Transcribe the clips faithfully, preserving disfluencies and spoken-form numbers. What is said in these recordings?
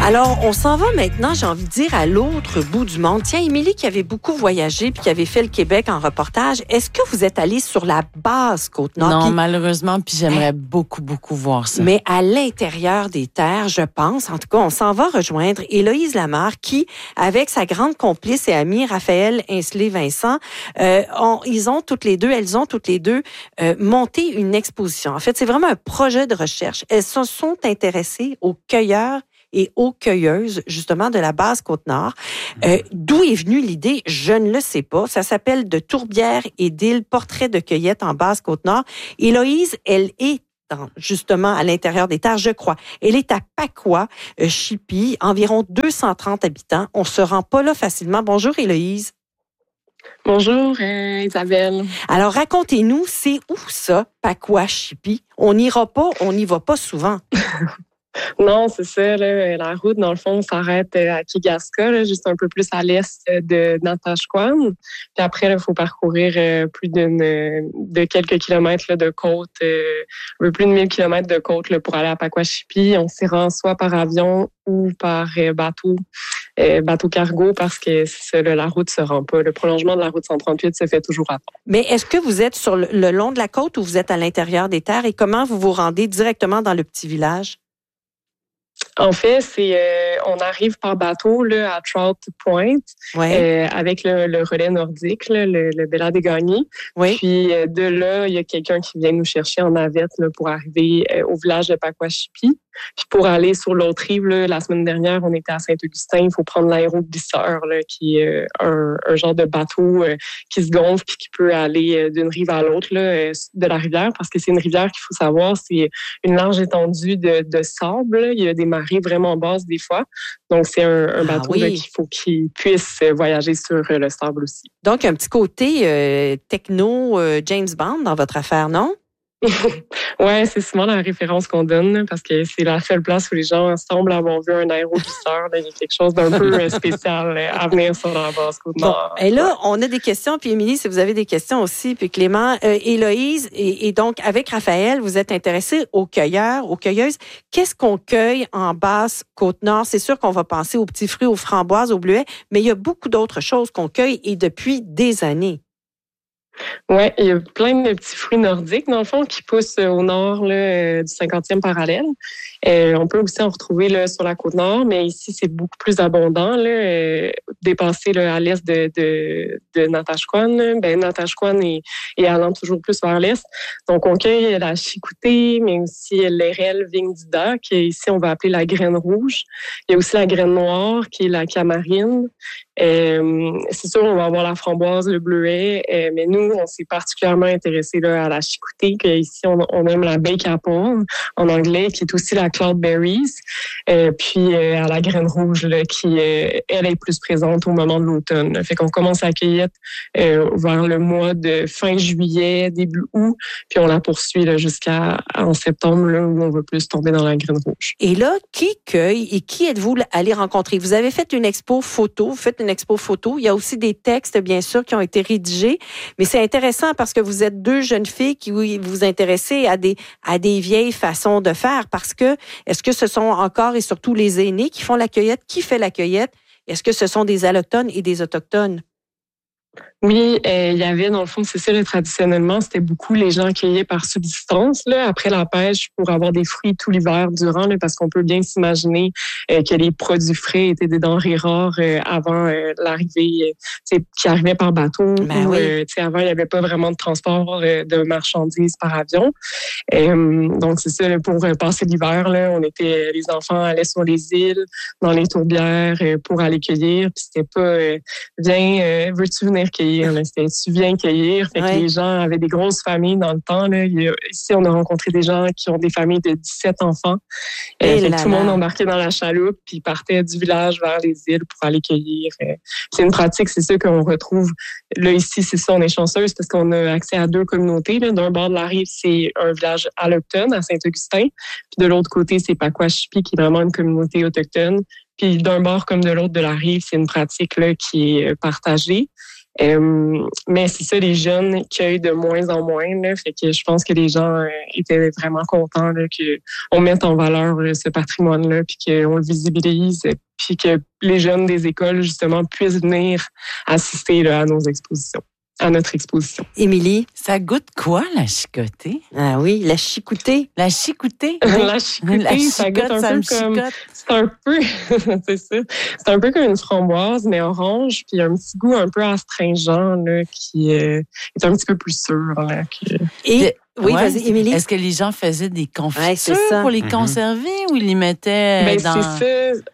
Alors, on s'en va maintenant, j'ai envie de dire, à l'autre bout du monde. Tiens, Émilie, qui avait beaucoup voyagé puis qui avait fait le Québec en reportage, est-ce que vous êtes allée sur la basse Côte-Nord? Non, puis, malheureusement, puis j'aimerais hein? beaucoup, beaucoup voir ça. Mais à l'intérieur des terres, je pense, en tout cas, on s'en va rejoindre Héloïse Lamarre qui, avec sa grande complice et amie Raphaël Ainsley-Vincent, euh, ont, ils ont toutes les deux, elles ont toutes les deux euh, monté une exposition. En fait, c'est vraiment un projet de recherche. Elles se sont intéressées aux cueilleurs et aux cueilleuses, justement, de la basse Côte-Nord. Euh, d'où est venue l'idée? Je ne le sais pas. Ça s'appelle « De tourbières et d'îles, portrait de cueillette en basse Côte-Nord ». Héloïse, elle est dans, justement à l'intérieur des terres, je crois. Elle est à Pacoua, euh, Chipie, environ deux cent trente habitants. On se rend pas là facilement. Bonjour, Héloïse. Bonjour, euh, Isabelle. Alors, racontez-nous, c'est où ça, Pacoua, Chipie? On n'ira pas, on n'y va pas souvent. Non, c'est ça. Là, la route, dans le fond, s'arrête à Kigaska, là, juste un peu plus à l'est de Natashquan. Puis après, il faut parcourir euh, plus d'une, de quelques kilomètres là, de côte, euh, un peu plus de mille kilomètres de côte là, pour aller à Pacoua-Chipie. On s'y rend soit par avion ou par euh, bateau, euh, bateau cargo, parce que c'est ça, là, la route se rend pas. Le prolongement de la route cent trente-huit se fait toujours à temps. Mais est-ce que vous êtes sur le, le long de la côte ou vous êtes à l'intérieur des terres? Et comment vous vous rendez directement dans le petit village? En fait, c'est euh, on arrive par bateau là, à Trout Point ouais. euh, avec le, le relais nordique, là, le, le Bella des Gagnés. Oui. Puis euh, de là, il y a quelqu'un qui vient nous chercher en navette là, pour arriver euh, au village de Pacoua-Chipie. Puis pour aller sur l'autre rive, là, la semaine dernière, on était à Saint-Augustin. Il faut prendre l'aéroglisseur, là, qui est euh, un, un genre de bateau euh, qui se gonfle puis qui peut aller euh, d'une rive à l'autre là, euh, de la rivière, parce que c'est une rivière qu'il faut savoir, c'est une large étendue de, de sable. Là. Il y a des marées vraiment basses des fois. Donc, c'est un, un bateau ah, oui. là, qu'il faut qu'il puisse voyager sur le sable aussi. Donc, un petit côté euh, techno euh, James Bond dans votre affaire, non? Ouais, c'est souvent la référence qu'on donne parce que c'est la seule place où les gens semblent avoir vu un aéroglisseur. Il y a quelque chose d'un peu spécial à venir sur la basse Côte-Nord. Bon, et là, on a des questions. Puis Émilie, si vous avez des questions aussi, puis Clément, euh, Héloïse, et, et donc avec Raphaël, vous êtes intéressés aux cueilleurs, aux cueilleuses. Qu'est-ce qu'on cueille en basse Côte-Nord? C'est sûr qu'on va penser aux petits fruits, aux framboises, aux bleuets, mais il y a beaucoup d'autres choses qu'on cueille et depuis des années. Oui, il y a plein de petits fruits nordiques, dans le fond, qui poussent au nord là, du cinquantième parallèle. Euh, on peut aussi en retrouver là, sur la Côte-Nord, mais ici, c'est beaucoup plus abondant. Là, euh, dépassé là, à l'est de, de, de Natashquan. Ben, Natashquan est, est allant toujours plus vers l'est. Donc, on cueille la chicoutée, mais aussi l'érel vingdida, qui ici, on va appeler la graine rouge. Il y a aussi la graine noire, qui est la camarine. Euh, c'est sûr, on va avoir la framboise, le bleuet, euh, mais nous, on s'est particulièrement intéressé là, à la chicoutée, que ici on, on aime la bake apple en anglais, qui est aussi la cloudberries, euh, puis euh, à la graine rouge, là, qui euh, elle est plus présente au moment de l'automne. Là. Fait qu'on commence à cueillir euh, vers le mois de fin juillet, début août, puis on la poursuit là, jusqu'à en septembre, là, où on va plus tomber dans la graine rouge. Et là, qui cueille et qui êtes-vous allé rencontrer? Vous avez fait une expo photo, vous faites une expo photo. Il y a aussi des textes, bien sûr, qui ont été rédigés. Mais c'est intéressant parce que vous êtes deux jeunes filles qui vous vous intéressez à des, à des vieilles façons de faire. Parce que, est-ce que ce sont encore et surtout les aînés qui font la cueillette? Qui fait la cueillette? Est-ce que ce sont des allochtones et des autochtones? Oui, euh, il y avait, dans le fond, c'est ça, là, traditionnellement, c'était beaucoup les gens cueillaient par subsistance, là, après la pêche, pour avoir des fruits tout l'hiver durant, là, parce qu'on peut bien s'imaginer euh, que les produits frais étaient des denrées rares euh, avant euh, l'arrivée, euh, qui arrivait par bateau. Ben ou, oui. euh, avant, il n'y avait pas vraiment de transport euh, de marchandises par avion. Euh, donc, c'est ça, là, pour euh, passer l'hiver, là, on était, les enfants allaient sur les îles, dans les tourbières, euh, pour aller cueillir, puis c'était pas, euh, viens, euh, veux-tu venir cueillir? C'était tu viens cueillir. Fait que ouais. les gens avaient des grosses familles dans le temps. Là. Il y a, ici, on a rencontré des gens qui ont des familles de dix-sept enfants. Euh, fait que tout le monde embarquait dans la chaloupe puis partait du village vers les îles pour aller cueillir. Euh, c'est une pratique, c'est ça qu'on retrouve. Là, ici, c'est ça, on est chanceuse parce qu'on a accès à deux communautés. Là. D'un bord de la rive, c'est un village allochtone à Saint-Augustin. Puis de l'autre côté, c'est Pacoua-Chipie, qui est vraiment une communauté autochtone. Puis d'un bord comme de l'autre de la rive, c'est une pratique là, qui est partagée. Euh, mais c'est ça, les jeunes cueillent de moins en moins. Là, fait que je pense que les gens euh, étaient vraiment contents là, qu'on mette en valeur là, ce patrimoine-là, puis qu'on le visibilise, puis que les jeunes des écoles, justement, puissent venir assister là, à nos expositions. À notre exposition. Émilie? Ça goûte quoi, la chicotée? Ah oui, la chicoutée. La chicoutée? La chicoutée, la chicotte, ça goûte un ça peu me comme... chicote. C'est un peu... c'est ça. C'est un peu comme une framboise, mais orange, puis un petit goût un peu astringent, là, qui euh, est un petit peu plus sûr. Là, que... Et... Oui, ouais, vas-y, Émilie. Est-ce que les gens faisaient des confitures ouais, pour les mm-hmm. conserver ou ils les mettaient ben, dans... C'est ça.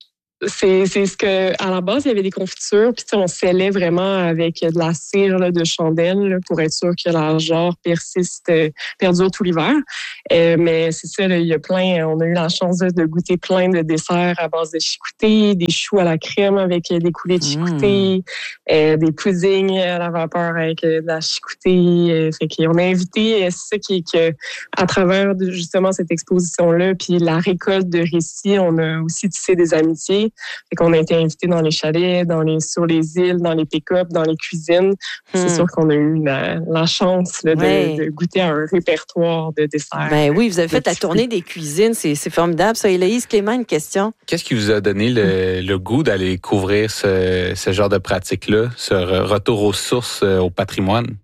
C'est, c'est ce que, à la base, il y avait des confitures, puis on scellait vraiment avec de la cire là, de chandelle là, pour être sûr que la jarre persiste, euh, perdure tout l'hiver. Euh, mais c'est ça, là, il y a plein, on a eu la chance là, de goûter plein de desserts à base de chicouté, des choux à la crème avec euh, des coulées de chicouté, mmh. euh, des puddings à la vapeur avec euh, de la chicouté. Euh, fait qu'on a invité, euh, c'est ça qui est que, à travers de, justement cette exposition-là, puis la récolte de récits, on a aussi tissé des amitiés. Fait qu'on a été invités dans les chalets, dans les, sur les îles, dans les pick-up, dans les cuisines. Hmm. C'est sûr qu'on a eu la, la chance là, de, ouais. de goûter à un répertoire de desserts. Ben oui, vous avez fait la tournée des cuisines. C'est, c'est formidable. Ça, Héloïse, Clément, une question? Qu'est-ce qui vous a donné le, le goût d'aller couvrir ce, ce genre de pratique-là, ce retour aux sources, au patrimoine?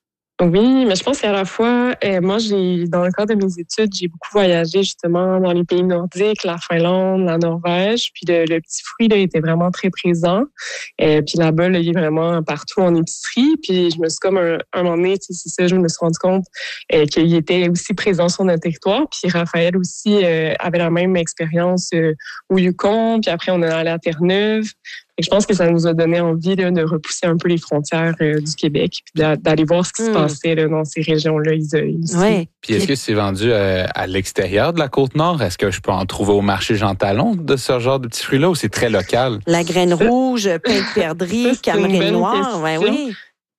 Oui, mais je pense qu'à la fois, euh, moi, j'ai dans le cadre de mes études, j'ai beaucoup voyagé justement dans les pays nordiques, la Finlande, la Norvège, puis le, le petit fruit là était vraiment très présent. Euh, puis là-bas, là, il est vraiment partout en épicerie. Puis je me suis comme un, un moment donné, c'est ça, je me suis rendu compte euh, qu'il était aussi présent sur notre territoire. Puis Raphaël aussi euh, avait la même expérience euh, au Yukon. Puis après, on est allé à Terre-Neuve. Et je pense que ça nous a donné envie là, de repousser un peu les frontières euh, du Québec, puis d'aller voir ce qui mmh. se passait là, dans ces régions-là isolées. Ouais. Puis est-ce que c'est vendu euh, à l'extérieur de la Côte-Nord? Est-ce que je peux en trouver au marché Jean Talon de ce genre de petits fruits-là ou c'est très local? La graine rouge, pain de perdrix, camerin noir, ouais, oui.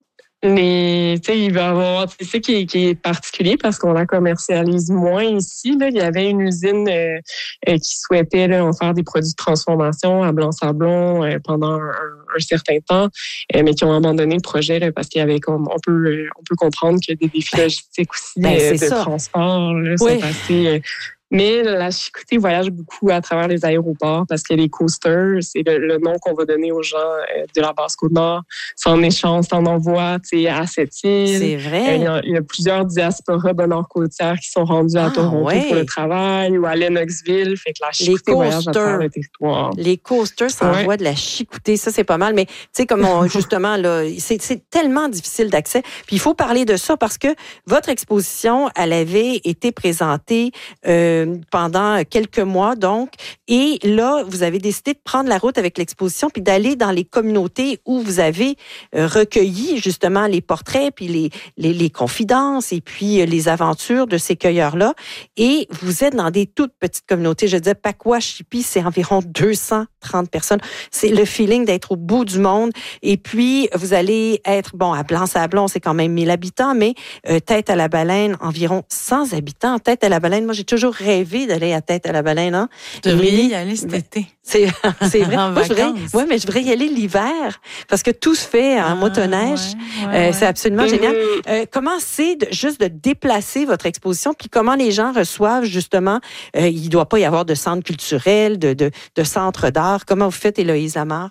Mais tu sais, il va y avoir, c'est ça qui est, qui est particulier parce qu'on la commercialise moins ici. Là, il y avait une usine euh, euh, qui souhaitait là, en faire des produits de transformation à Blanc-Sablon euh, pendant un, un certain temps, euh, mais qui ont abandonné le projet là, parce qu'il y avait comme on peut on peut comprendre qu'il y a des défis logistiques aussi ben, euh, de ça. transport là, oui. sont assez. Euh, Mais la chicoutée voyage beaucoup à travers les aéroports parce que les coasters, c'est le, le nom qu'on va donner aux gens euh, de la Basse-Côte-Nord. C'est en échange, t'en envoies à cette île. C'est vrai. Euh, il, y a, il y a plusieurs diasporas nord-côtières qui sont rendus à ah, Toronto ouais. pour le travail ou à Lennoxville. Fait que la chicoutée voyage à travers le territoire. Les coasters s'envoient ouais. de la chicoutée. Ça, c'est pas mal. Mais tu sais, comme on, justement, là, c'est, c'est tellement difficile d'accès. Puis il faut parler de ça parce que votre exposition, elle avait été présentée euh, pendant quelques mois, donc. Et là, vous avez décidé de prendre la route avec l'exposition puis d'aller dans les communautés où vous avez euh, recueilli justement les portraits puis les, les, les confidences et puis euh, les aventures de ces cueilleurs-là. Et vous êtes dans des toutes petites communautés. Je disais, Pacoashippi, c'est environ deux cent trente personnes. C'est le feeling d'être au bout du monde. Et puis, vous allez être, bon, à Blanc-Sablon, c'est quand même mille habitants, mais euh, Tête-à-la-Baleine, environ cent habitants. Tête-à-la-Baleine, moi, j'ai toujours rêvé d'aller à Tête-à-la-Baleine. Hein? Tu devrais y aller cet été. C'est, c'est vrai. En moi, je vacances. Oui, mais je voudrais y aller l'hiver parce que tout se fait en ah, motoneige. Ouais, ouais, euh, c'est absolument ouais. génial. Euh, comment c'est de, juste de déplacer votre exposition puis comment les gens reçoivent justement, euh, il ne doit pas y avoir de centre culturel, de, de, de centre d'art. Comment vous faites, Héloïse Lamarre?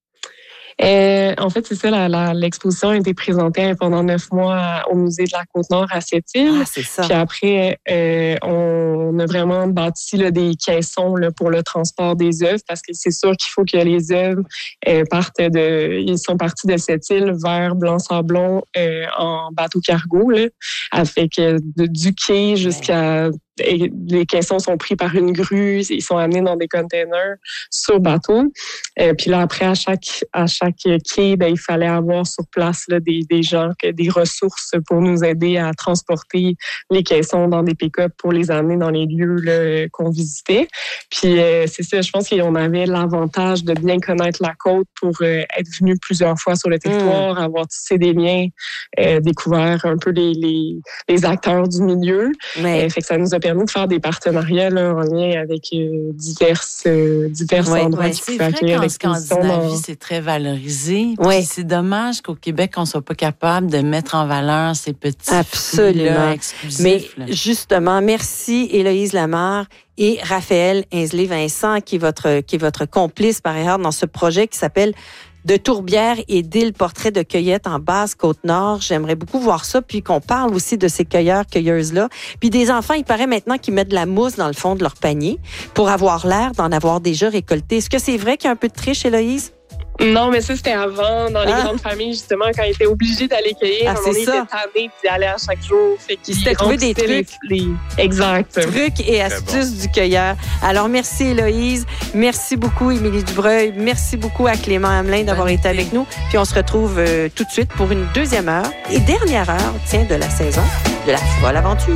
Euh, en fait, c'est ça, la, la, l'exposition a été présentée pendant neuf mois au musée de la Côte-Nord à Sept-Îles. Ah, c'est ça. Puis après, euh, on a vraiment bâti là, des caissons là, pour le transport des œuvres parce que c'est sûr qu'il faut que les œuvres euh, partent de... Ils sont partis de Sept-Îles vers Blanc-Sablon euh, en bateau-cargo. Là, avec euh, de, du quai jusqu'à... Et les caissons sont pris par une grue, ils sont amenés dans des containers sur bateau. Et puis là, après, à chaque à chaque quai, ben, il fallait avoir sur place là, des, des gens, des ressources pour nous aider à transporter les caissons dans des pick-up pour les amener dans les lieux là, qu'on visitait. Puis euh, c'est ça, je pense qu'on avait l'avantage de bien connaître la côte pour euh, être venu plusieurs fois sur le territoire, mmh. avoir tissé des liens, euh, découvert un peu les, les, les acteurs du milieu. Ouais. Euh, fait que ça nous a permis de faire des partenariats là, en lien avec euh, diverses, euh, divers ouais, endroits ouais, qui c'est pouvaient vrai accueillir qu'en l'exposition. Scandinavie, Dans... c'est très valorisé. Ouais. C'est dommage qu'au Québec, on soit pas capable de mettre en valeur ces petits Absolument. exclusifs. Mais là. justement, merci Héloïse Lamarre et Raphaël Ainsley-Vincent, qui est votre, qui est votre complice par ailleurs dans ce projet qui s'appelle De tourbières et d'îles, portrait de cueillette en Basse-Côte-Nord. J'aimerais beaucoup voir ça, puis qu'on parle aussi de ces cueilleurs, cueilleuses-là. Puis des enfants, il paraît maintenant qu'ils mettent de la mousse dans le fond de leur panier pour avoir l'air d'en avoir déjà récolté. Est-ce que c'est vrai qu'il y a un peu de triche, Héloïse? Non, mais ça, c'était avant, dans les ah. grandes familles, justement, quand ils étaient obligés d'aller cueillir. Ah, c'est ça. Ils étaient tannés d'y aller à chaque jour. Fait qu'ils s'étaient trouvé des trucs. Les, les... Exact. Trucs et astuces bon. Du cueilleur. Alors, merci Héloïse. Merci beaucoup Émilie Dubreuil. Merci beaucoup à Clément Hamelin d'avoir Bonne été idée. Avec nous. Puis on se retrouve euh, tout de suite pour une deuxième heure et dernière heure, tiens, de la saison de la folle aventure.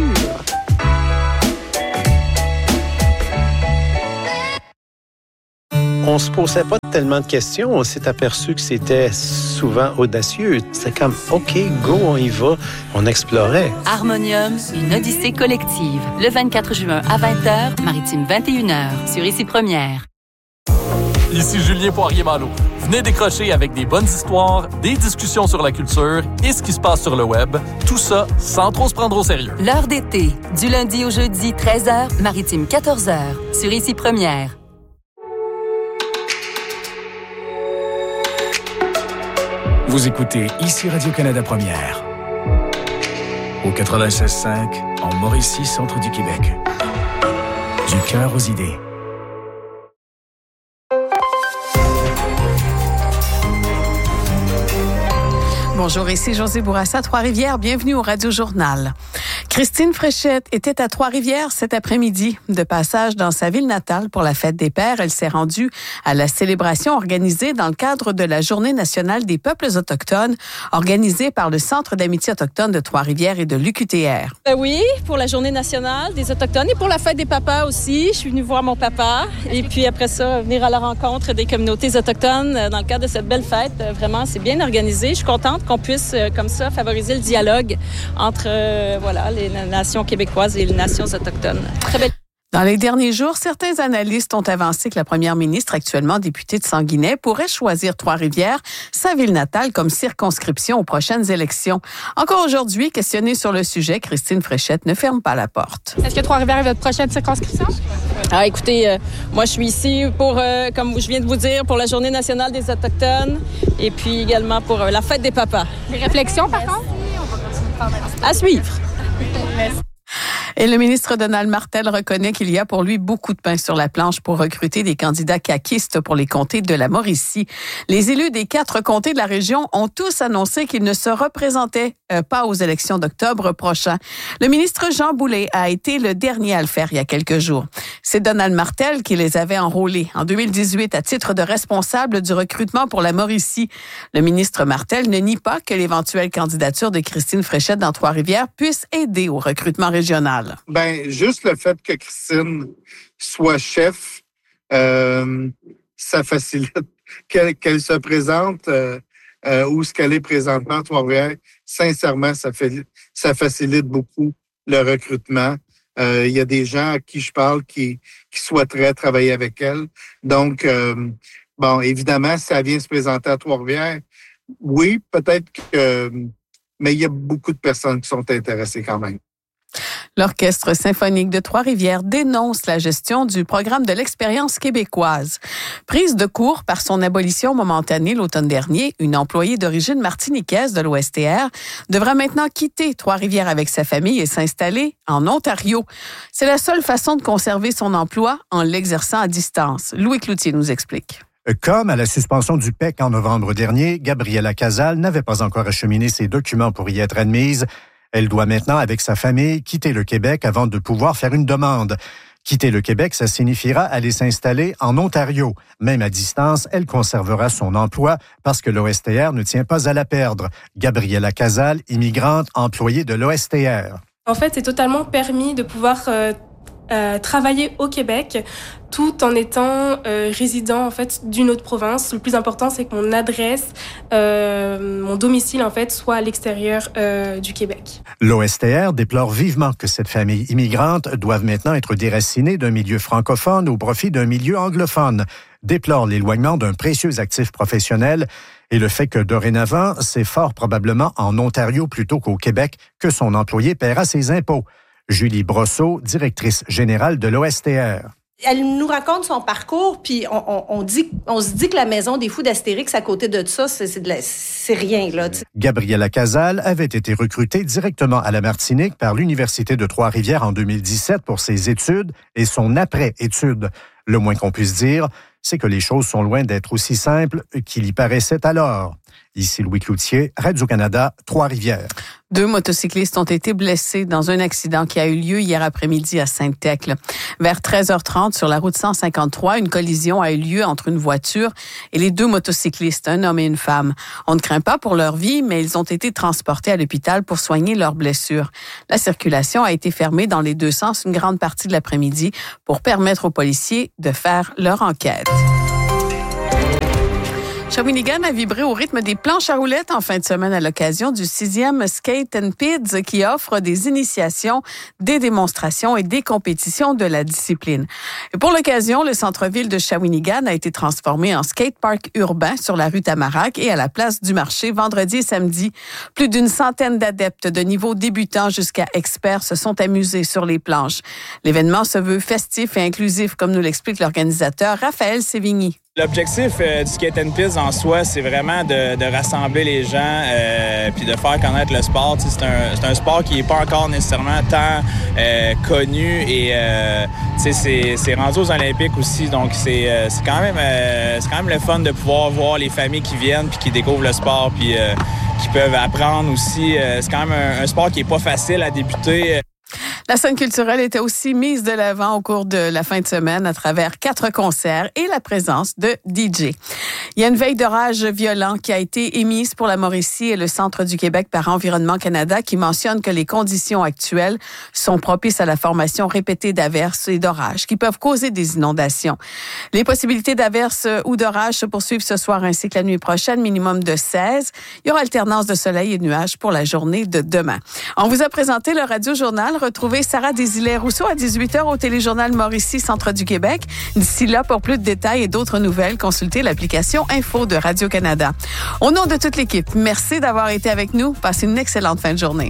On se posait pas tellement de questions. On s'est aperçu que c'était souvent audacieux. C'est comme, OK, go, on y va. On explorait. Harmonium, une odyssée collective. Le vingt-quatre juin à vingt heures, Maritime vingt et une heures, sur Ici Première. Ici Julien Poirier-Malo. Venez décrocher avec des bonnes histoires, des discussions sur la culture et ce qui se passe sur le web. Tout ça sans trop se prendre au sérieux. L'heure d'été, du lundi au jeudi, treize heures, Maritime quatorze heures, sur Ici Première. Vous écoutez Ici Radio-Canada Première. Au quatre-vingt-seize cinq, en Mauricie, centre du Québec. Du cœur aux idées. Bonjour, ici Josée Bourassa, Trois-Rivières. Bienvenue au Radio Journal. Christine Fréchette était à Trois-Rivières cet après-midi. De passage dans sa ville natale pour la fête des pères, elle s'est rendue à la célébration organisée dans le cadre de la Journée nationale des peuples autochtones, organisée par le Centre d'amitié autochtone de Trois-Rivières et de l'U Q T R. Euh, oui, pour la Journée nationale des autochtones et pour la fête des papas aussi. Je suis venue voir mon papa et puis après ça, venir à la rencontre des communautés autochtones dans le cadre de cette belle fête. Vraiment, c'est bien organisé. Je suis contente qu'on puisse, comme ça, favoriser le dialogue entre, euh, voilà, les nations québécoises et les nations autochtones. Très belle. Dans les derniers jours, certains analystes ont avancé que la première ministre, actuellement députée de Sanguinet, pourrait choisir Trois-Rivières, sa ville natale, comme circonscription aux prochaines élections. Encore aujourd'hui, questionnée sur le sujet, Christine Fréchette ne ferme pas la porte. Est-ce que Trois-Rivières est votre prochaine circonscription? Ah, écoutez, euh, moi, je suis ici pour, euh, comme je viens de vous dire, pour la Journée nationale des Autochtones et puis également pour euh, la fête des papas. Des réflexions, par contre? À suivre. Merci. Et le ministre Donald Martel reconnaît qu'il y a pour lui beaucoup de pain sur la planche pour recruter des candidats caquistes pour les comtés de la Mauricie. Les élus des quatre comtés de la région ont tous annoncé qu'ils ne se représentaient euh, pas aux élections d'octobre prochain. Le ministre Jean Boulet a été le dernier à le faire il y a quelques jours. C'est Donald Martel qui les avait enrôlés en deux mille dix-huit à titre de responsable du recrutement pour la Mauricie. Le ministre Martel ne nie pas que l'éventuelle candidature de Christine Fréchette dans Trois-Rivières puisse aider au recrutement régional. Ben, juste le fait que Christine soit chef, euh, ça facilite qu'elle, qu'elle se présente euh, euh, où ce qu'elle est présentement à Trois-Rivières. Sincèrement, ça fait, ça facilite beaucoup le recrutement. Euh, il y a des gens à qui je parle qui, qui souhaiteraient travailler avec elle. Donc, euh, bon, évidemment, si elle vient se présenter à Trois-Rivières, oui, peut-être que, mais il y a beaucoup de personnes qui sont intéressées quand même. L'Orchestre symphonique de Trois-Rivières dénonce la gestion du programme de l'expérience québécoise. Prise de court par son abolition momentanée l'automne dernier, une employée d'origine martiniquaise de l'O S T R devra maintenant quitter Trois-Rivières avec sa famille et s'installer en Ontario. C'est la seule façon de conserver son emploi en l'exerçant à distance. Louis Cloutier nous explique. Comme à la suspension du P E C en novembre dernier, Gabriela Casal n'avait pas encore acheminé ses documents pour y être admise. Elle doit maintenant, avec sa famille, quitter le Québec avant de pouvoir faire une demande. Quitter le Québec, ça signifiera aller s'installer en Ontario. Même à distance, elle conservera son emploi parce que l'O S T R ne tient pas à la perdre. Gabriela Casal, immigrante, employée de l'O S T R. En fait, c'est totalement permis de pouvoir euh, euh, travailler au Québec tout en étant euh, résident en fait d'une autre province. Le plus important, c'est que mon adresse, euh, mon domicile en fait, soit à l'extérieur euh, du Québec. L'O S T R déplore vivement que cette famille immigrante doive maintenant être déracinée d'un milieu francophone au profit d'un milieu anglophone. Déplore l'éloignement d'un précieux actif professionnel et le fait que dorénavant, c'est fort probablement en Ontario plutôt qu'au Québec que son employé paiera ses impôts. Julie Brosseau, directrice générale de l'O S T R. Elle nous raconte son parcours, puis on, on, on, dit, on se dit que la maison des fous d'Astérix, à côté de ça, c'est, c'est, de la, c'est rien. Là, t'sais. Gabriela Casal avait été recrutée directement à la Martinique par l'Université de Trois-Rivières en deux mille dix-sept pour ses études et son après-études. Le moins qu'on puisse dire, c'est que les choses sont loin d'être aussi simples qu'il y paraissait alors. Ici Louis Cloutier, Radio-Canada, Trois-Rivières. Deux motocyclistes ont été blessés dans un accident qui a eu lieu hier après-midi à Sainte-Thècle. Vers treize heures trente, sur la route cent cinquante-trois, une collision a eu lieu entre une voiture et les deux motocyclistes, un homme et une femme. On ne craint pas pour leur vie, mais ils ont été transportés à l'hôpital pour soigner leurs blessures. La circulation a été fermée dans les deux sens une grande partie de l'après-midi pour permettre aux policiers de faire leur enquête. Shawinigan a vibré au rythme des planches à roulettes en fin de semaine à l'occasion du sixième Skate and Pids qui offre des initiations, des démonstrations et des compétitions de la discipline. Et pour l'occasion, le centre-ville de Shawinigan a été transformé en skatepark urbain sur la rue Tamarack et à la place du marché vendredi et samedi. Plus d'une centaine d'adeptes de niveau débutant jusqu'à experts se sont amusés sur les planches. L'événement se veut festif et inclusif, comme nous l'explique l'organisateur Raphaël Sévigny. L'objectif euh, du Skate and Pids en soi, c'est vraiment de, de rassembler les gens euh, puis de faire connaître le sport. C'est un, c'est un sport qui n'est pas encore nécessairement tant euh, connu et euh, c'est, c'est rendu aux Olympiques aussi. Donc, c'est, euh, c'est, quand même, euh, c'est quand même le fun de pouvoir voir les familles qui viennent puis qui découvrent le sport puis euh, qui peuvent apprendre aussi. Euh, c'est quand même un, un sport qui n'est pas facile à débuter. La scène culturelle était aussi mise de l'avant au cours de la fin de semaine à travers quatre concerts et la présence de D J. Il y a une veille d'orage violent qui a été émise pour la Mauricie et le centre du Québec par Environnement Canada qui mentionne que les conditions actuelles sont propices à la formation répétée d'averses et d'orages qui peuvent causer des inondations. Les possibilités d'averses ou d'orages se poursuivent ce soir ainsi que la nuit prochaine, minimum de seize. Il y aura alternance de soleil et de nuages pour la journée de demain. On vous a présenté le Radio-Journal. Retrouvez Sarah Desilets-Rousseau à dix-huit heures au Téléjournal Mauricie, Centre du Québec. D'ici là, pour plus de détails et d'autres nouvelles, consultez l'application Info de Radio-Canada. Au nom de toute l'équipe, merci d'avoir été avec nous. Passez une excellente fin de journée.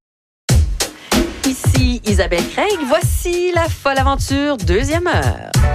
Ici Isabelle Craig. Voici la folle aventure, deuxième heure.